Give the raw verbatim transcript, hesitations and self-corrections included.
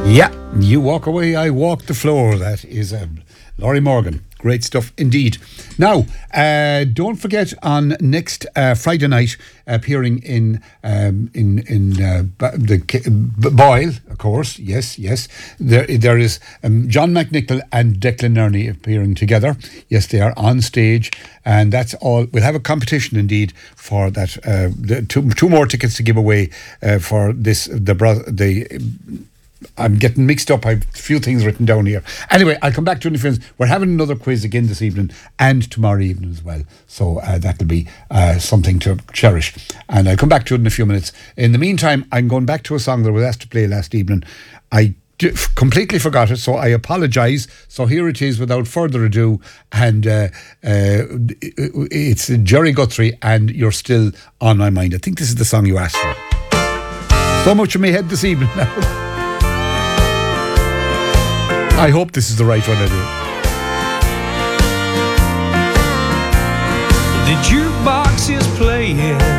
Yeah, you walk away, I walk the floor. That is um, Laurie Morgan. Great stuff indeed. Now, uh, don't forget on next uh, Friday night, appearing in um, in in uh, the B- Boyle, of course. Yes, yes. There there is um, John McNichol and Declan Nerney appearing together. Yes, they are on stage, and that's all. We'll have a competition indeed for that. Uh, the two two more tickets to give away uh, for this the bro- the. I'm getting mixed up. I have a few things written down here. Anyway, I'll come back to it in a few minutes. We're having another quiz again this evening and tomorrow evening as well. So uh, that'll be uh, something to cherish. And I'll come back to it in a few minutes. In the meantime, I'm going back to a song that I was asked to play last evening. I d- completely forgot it, so I apologise. So here it is without further ado. And uh, uh, it's Jerry Guthrie and You're Still On My Mind. I think this is the song you asked for. So much in my head this evening now. I hope this is the right one to do.